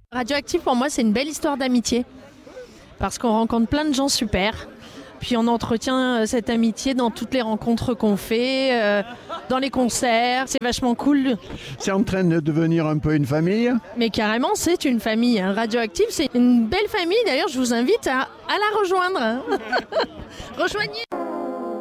Radioactive, pour moi, c'est une belle histoire d'amitié. Parce qu'on rencontre plein de gens super. Puis on entretient cette amitié dans toutes les rencontres qu'on fait, dans les concerts. C'est vachement cool. C'est en train de devenir un peu une famille. Mais carrément, c'est une famille. Radioactive, c'est une belle famille. D'ailleurs, je vous invite à la rejoindre. Rejoignez